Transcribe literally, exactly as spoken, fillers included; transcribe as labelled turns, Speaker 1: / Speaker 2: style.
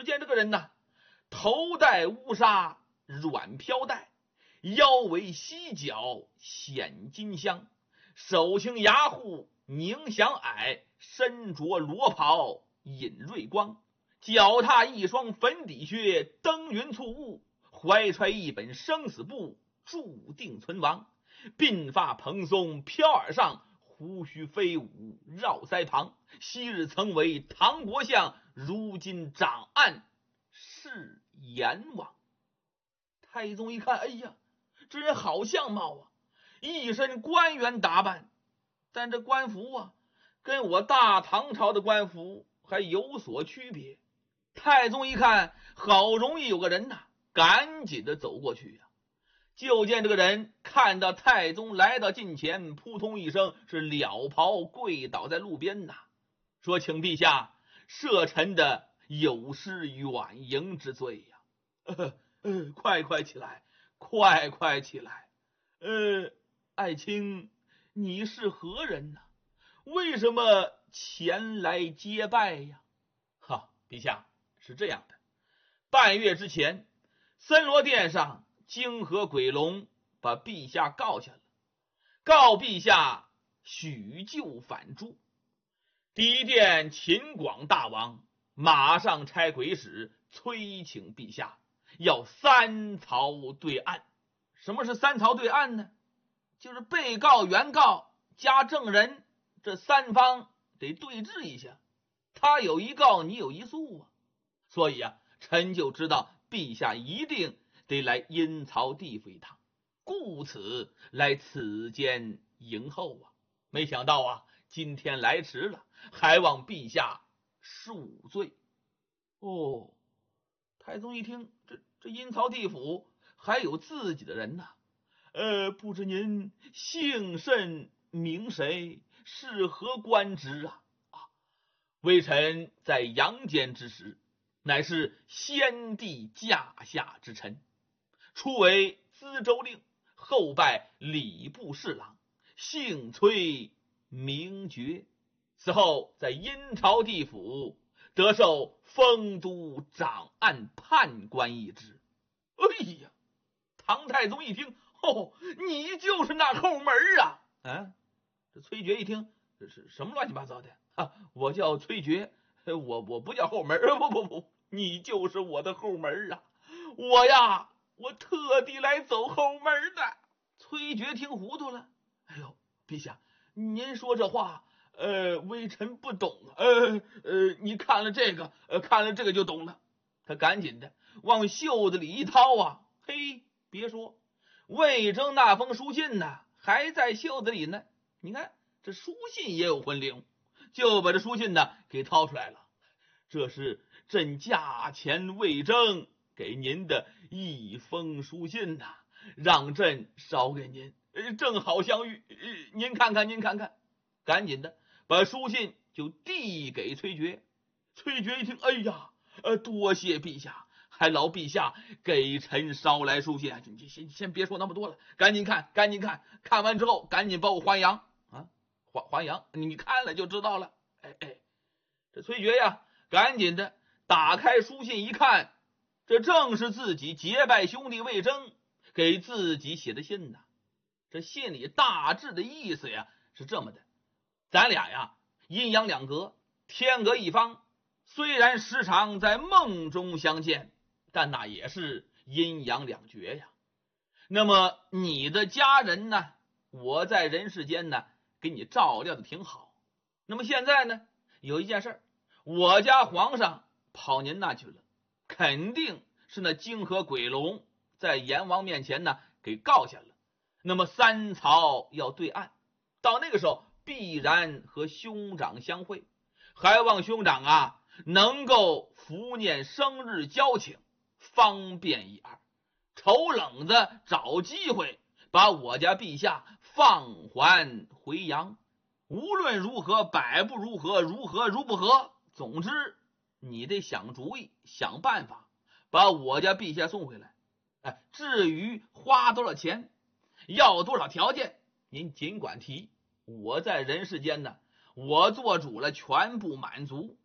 Speaker 1: 只见这个人呐，头戴乌纱软飘带，腰围犀角显金香，手擎牙护宁祥霭，身着罗袍引瑞光，脚踏一双粉底靴，登云簇雾，怀揣一本生死簿，注定存亡。鬓发蓬松飘耳上，胡须飞舞绕腮旁。昔日曾为唐国相，如今掌案是阎王。太宗一看，哎呀，这人好相貌啊，一身官员打扮，但这官服啊，跟我大唐朝的官服还有所区别。太宗一看，好容易有个人呐、啊，赶紧的走过去呀、啊。就见这个人看到太宗来到近前，扑通一声是了袍跪倒在路边呐，说：“请陛下赦臣的有失远迎之罪呀、啊！呃呃，快快起来，快快起来！呃，爱卿，你是何人呢、啊？为什么前来接拜呀？”哈，陛下是这样的，半月之前，森罗殿上泾河鬼龙把陛下告下了，告陛下许就反诛。第一殿秦广大王马上差鬼使催请陛下，要三曹对案。什么是三曹对案呢？就是被告、原告加证人这三方得对峙一下，他有一告，你有一诉啊。所以啊，臣就知道陛下一定得来阴曹地府一趟，故此来此间迎候啊。没想到啊，今天来迟了，还望陛下恕罪。哦，太宗一听，这这阴曹地府还有自己的人呐、啊。呃，不知您姓甚名谁，是何官职啊？啊，微臣在阳间之时，乃是先帝驾下之臣，初为资州令，后拜礼部侍郎，姓崔名爵。此后在阴曹地府得受丰都掌案判官一职。哎呀，唐太宗一听，哦，你就是那后门啊！啊，这崔珏一听，这是什么乱七八糟的啊？我叫崔珏，我我不叫后门，不不不，你就是我的后门啊！我呀，我特地来走后门的。崔珏听糊涂了，哎呦，陛下，您说这话，呃，微臣不懂，呃呃，你看了这个，呃，看了这个就懂了。他赶紧的往袖子里一掏啊，嘿，别说，魏征那封书信呢，还在袖子里呢。你看这书信也有魂灵，就把这书信呢给掏出来了。这是朕驾前魏征给您的一封书信呐、啊，让朕捎给您，正好相遇。您看看，您看看，赶紧的把书信就递给崔珏。崔珏一听，哎呀，呃，多谢陛下。还劳陛下给臣捎来书信，你先先别说那么多了，赶紧看，赶紧看，看完之后赶紧把我还阳啊，还还阳，你看了就知道了。哎哎，这崔珏呀，赶紧的打开书信一看，这正是自己结拜兄弟魏征给自己写的信呐。这信里大致的意思呀是这么的：咱俩呀，阴阳两隔，天隔一方，虽然时常在梦中相见，但那也是阴阳两绝呀。那么你的家人呢，我在人世间呢给你照料的挺好。那么现在呢，有一件事，我家皇上跑您那去了，肯定是那泾河鬼龙在阎王面前呢给告下了。那么三曹要对案，到那个时候必然和兄长相会，还望兄长啊能够伏念生日交情，方便一二，瞅冷子找机会把我家陛下放还回阳。无论如何，百不如何，如何如不何，总之你得想主意，想办法把我家陛下送回来。哎，至于花多少钱，要多少条件，您尽管提，我在人世间呢，我做主了全部满足。